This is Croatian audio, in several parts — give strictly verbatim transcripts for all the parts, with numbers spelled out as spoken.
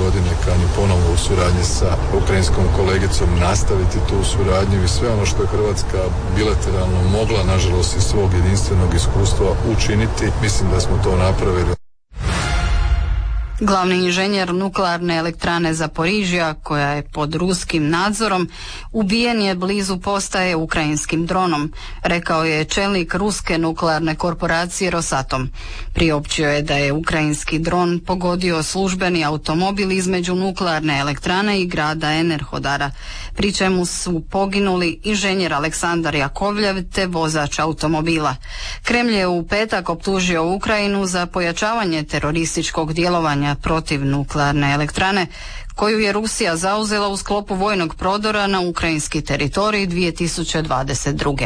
godine kani ponovno u suradnji sa ukrajinskom kolegicom nastaviti tu suradnju i sve ono što je Hrvatska bilateralno mogla, nažalost, iz svog jedinstvenog iskustva učiniti. Mislim da smo to napravili. Glavni inženjer nuklearne elektrane Zaporižja, koja je pod ruskim nadzorom, ubijen je blizu postaje ukrajinskim dronom, rekao je čelnik ruske nuklearne korporacije Rosatom. Priopćio je da je ukrajinski dron pogodio službeni automobil između nuklearne elektrane i grada Enerhodara, pri čemu su poginuli inženjer Aleksandar Jakovljev te vozač automobila. Kremlj je u petak optužio Ukrajinu za pojačavanje terorističkog djelovanja protiv nuklearne elektrane koju je Rusija zauzela u sklopu vojnog prodora na ukrajinski teritorij dvije tisuće dvadeset druge.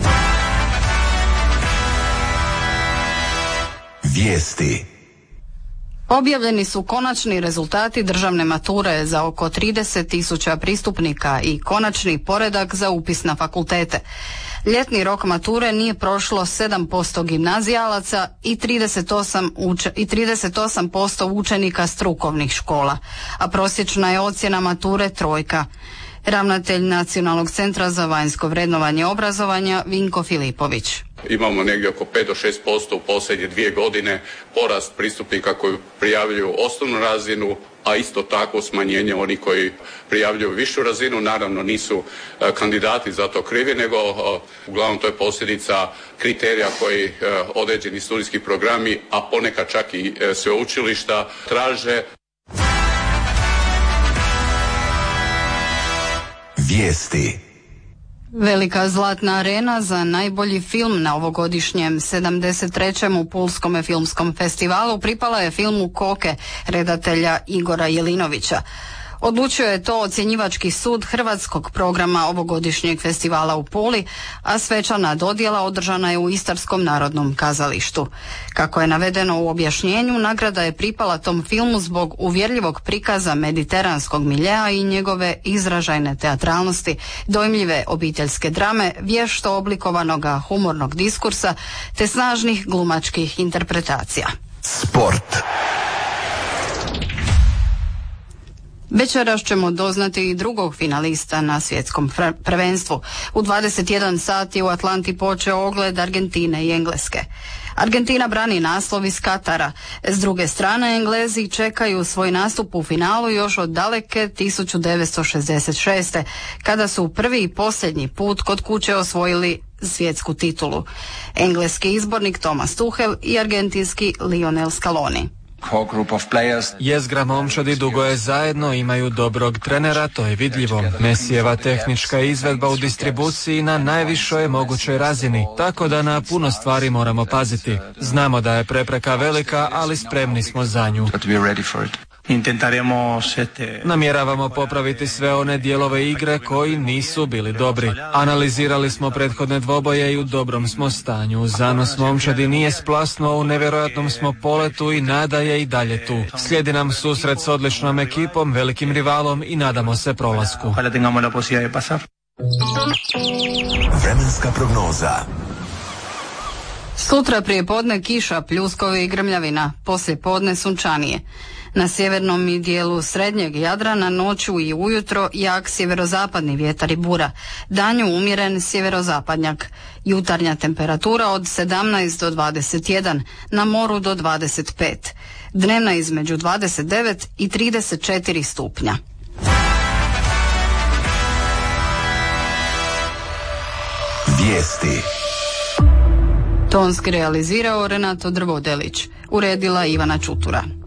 Vijesti. Objavljeni su konačni rezultati državne mature za oko trideset tisuća pristupnika i konačni poredak za upis na fakultete. Ljetni rok mature nije prošlo sedam posto gimnazijalaca i trideset osam uče, i trideset osam posto učenika strukovnih škola, a prosječna je ocjena mature trojka. Ravnatelj Nacionalnog centra za vanjsko vrednovanje obrazovanja Vinko Filipović. Imamo negdje oko pet do šest posto u posljednje dvije godine porast pristupnika koji prijavljuju osnovnu razinu, a isto tako smanjenje onih koji prijavljuju višu razinu. Naravno nisu e, kandidati za to krivi, nego e, uglavnom to je posljedica kriterija koji e, određeni studijski programi, a ponekad čak i e, sveučilišta traže. Vijesti. Velika zlatna arena za najbolji film na ovogodišnjem sedamdeset trećem Pulskome filmskom festivalu pripala je filmu Koke redatelja Igora Jelinovića. Odlučio je to ocjenjivački sud hrvatskog programa ovogodišnjeg festivala u Puli, a svečana dodjela održana je u Istarskom narodnom kazalištu. Kako je navedeno u objašnjenju, nagrada je pripala tom filmu zbog uvjerljivog prikaza mediteranskog miljea i njegove izražajne teatralnosti, dojmljive obiteljske drame, vješto oblikovanog humornog diskursa te snažnih glumačkih interpretacija. Sport. Večeras ćemo doznati i drugog finalista na svjetskom prvenstvu. U dvadeset jedan sati u Atlanti počeo ogled Argentine i Engleske. Argentina brani naslov iz Katara. S druge strane, Englezi čekaju svoj nastup u finalu još od daleke tisuću devetsto šezdeset šeste. kada su prvi i posljednji put kod kuće osvojili svjetsku titulu. Engleski izbornik Thomas Tuchel i argentinski Lionel Scaloni. Jezgra momčadi dugo je zajedno, imaju dobrog trenera, to je vidljivo. Mesijeva tehnička izvedba u distribuciji na najvišoj mogućoj razini, tako da na puno stvari moramo paziti. Znamo da je prepreka velika, ali spremni smo za nju. Namjeravamo popraviti sve one dijelove igre koji nisu bili dobri. Analizirali smo prethodne dvoboje i u dobrom smo stanju. Zanos momčadi nije splasnuo, u nevjerojatnom smo poletu i nada je i dalje tu. Slijedi nam susret s odličnom ekipom, velikim rivalom i nadamo se prolasku. Vremenska prognoza. Sutra prije podne kiša, pljuskovi i grmljavina, poslije podne sunčanije. Na sjevernom i dijelu srednjeg Jadrana noću i ujutro jak sjeverozapadni vjetar i bura. Danju umjeren sjeverozapadnjak. Jutarnja temperatura od sedamnaest do dvadeset jedan, na moru do dvadeset pet. Dnevna između dvadeset devet i trideset četiri stupnja. Vijesti. Tonski realizirao Renato Drvodelić. Uredila Ivana Čutura.